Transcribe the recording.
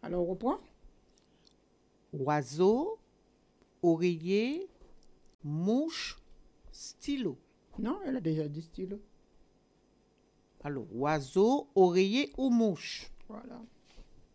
Alors, on reprend. Oiseau, oreiller, mouche, stylo. Non, elle a déjà dit stylo. Alors, oiseau, oreiller ou mouche? Voilà.